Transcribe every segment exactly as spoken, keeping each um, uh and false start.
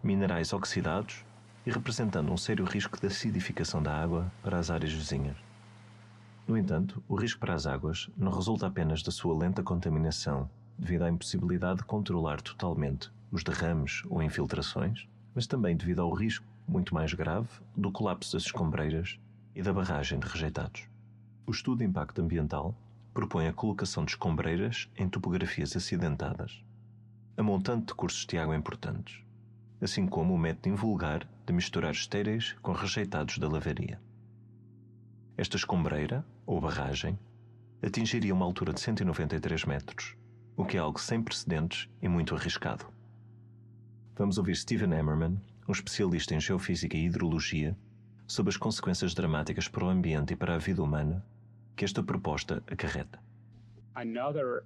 minerais oxidados e representando um sério risco de acidificação da água para as áreas vizinhas. No entanto, o risco para as águas não resulta apenas da sua lenta contaminação, devido à impossibilidade de controlar totalmente os derrames ou infiltrações, mas também devido ao risco, muito mais grave, do colapso das escombreiras e da barragem de rejeitados. O estudo de impacto ambiental propõe a colocação de escombreiras em topografias acidentadas, a montante de cursos de água importantes, assim como o método invulgar de misturar estéreis com rejeitados da lavaria. Esta escombreira, ou barragem, atingiria uma altura de cento e noventa e três metros, o que é algo sem precedentes e muito arriscado. Vamos ouvir Steven Hammerman, um especialista em geofísica e hidrologia, sobre as consequências dramáticas para o ambiente e para a vida humana que esta proposta acarreta. Another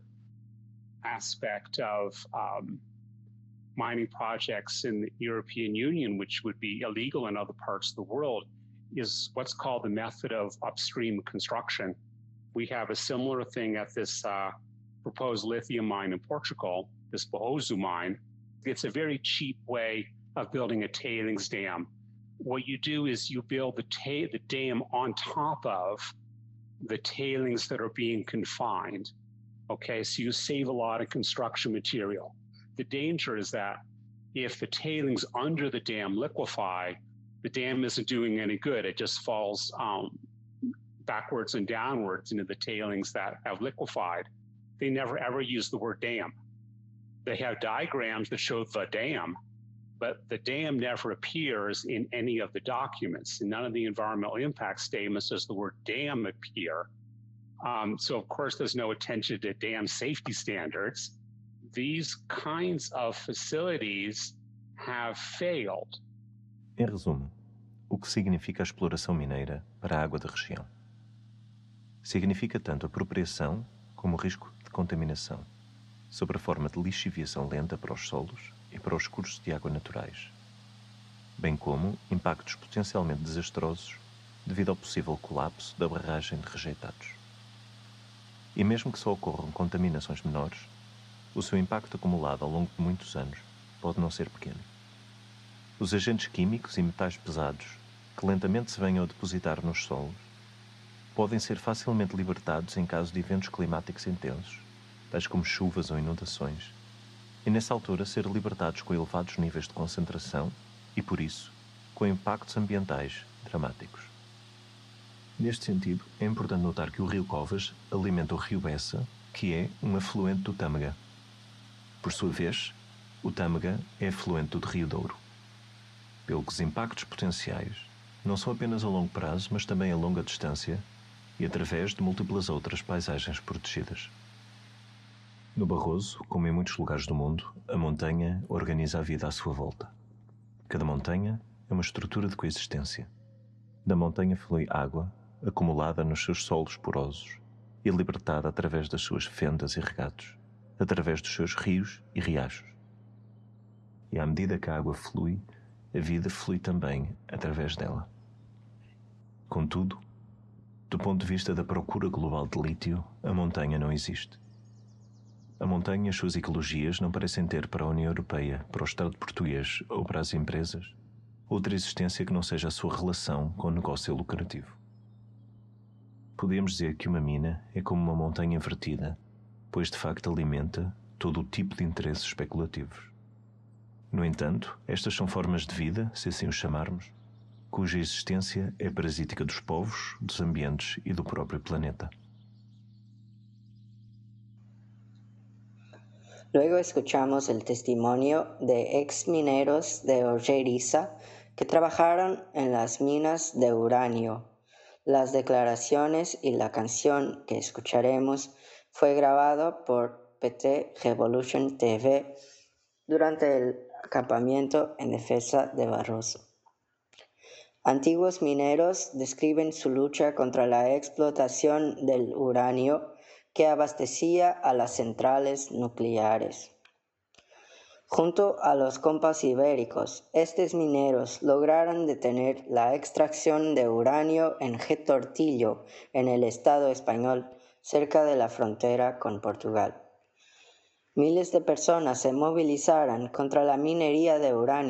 aspect of um, mining projects in the European Union, which would be illegal in other parts of the world, is what's called the method of upstream construction. We have a similar thing at this uh, proposed lithium mine in Portugal, this Barroso mine. It's a very cheap way of building a tailings dam. What you do is you build the, ta- the dam on top of the tailings that are being confined. Okay, so you save a lot of construction material. The danger is that if the tailings under the dam liquefy, the dam isn't doing any good. It just falls um, backwards and downwards into the tailings that have liquefied. They never ever use the word dam. They have diagrams that show the dam, but the dam never appears in any of the documents. In none of the environmental impact statements does the word dam appear. Um, so of course there's no attention to dam safety standards. These kinds of facilities have failed. Em resumo, o que significa a exploração mineira para a água da região? Significa tanto a apropriação como o risco de contaminação, sob a forma de lixiviação lenta para os solos e para os cursos de água naturais, bem como impactos potencialmente desastrosos devido ao possível colapso da barragem de rejeitados. E mesmo que só ocorram contaminações menores, o seu impacto acumulado ao longo de muitos anos pode não ser pequeno. Os agentes químicos e metais pesados que lentamente se venham a depositar nos solos podem ser facilmente libertados em caso de eventos climáticos intensos, tais como chuvas ou inundações, e nessa altura ser libertados com elevados níveis de concentração e, por isso, com impactos ambientais dramáticos. Neste sentido, é importante notar que o rio Covas alimenta o rio Bessa, que é um afluente do Tâmega. Por sua vez, o Tâmega é afluente do rio Douro. Pelo que os impactos potenciais não são apenas a longo prazo, mas também a longa distância e através de múltiplas outras paisagens protegidas. No Barroso, como em muitos lugares do mundo, a montanha organiza a vida à sua volta. Cada montanha é uma estrutura de coexistência. Da montanha flui água, acumulada nos seus solos porosos e libertada através das suas fendas e regatos, através dos seus rios e riachos. E à medida que a água flui, a vida flui também através dela. Contudo, do ponto de vista da procura global de lítio, a montanha não existe. A montanha e as suas ecologias não parecem ter para a União Europeia, para o Estado português ou para as empresas outra existência que não seja a sua relação com o negócio lucrativo. Podemos dizer que uma mina é como uma montanha invertida, pois de facto alimenta todo o tipo de interesses especulativos. No entanto, estas são formas de vida, se assim o chamarmos, cuja existência é parasítica dos povos, dos ambientes e do próprio planeta. Luego escuchamos el testimonio de ex mineros de Ojeriza que trabajaron en las minas de uranio. Las declaraciones y la canción que escucharemos fue grabado por P T Revolution T V durante el acampamiento en defensa de Barroso. Antiguos mineros describen su lucha contra la explotación del uranio que abastecía a las centrales nucleares. Junto a los compas ibéricos, estos mineros lograron detener la extracción de uranio en Getortillo, en el Estado español, cerca de la frontera con Portugal. Miles de personas se movilizaron contra la minería de uranio